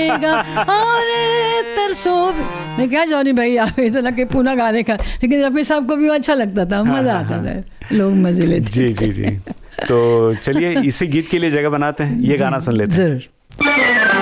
जाएगा अरे तरसो। मैं क्या जॉनी भाई आप इतना कि पुनः गाने का, लेकिन रफ़ी साहब को भी अच्छा लगता था, मज़ा आता था, लोग मज़े लेते। जी जी जी। तो चलिए इसी गीत के लिए जगह बनाते हैं, ये गाना सुन लेते हैं। जरूर।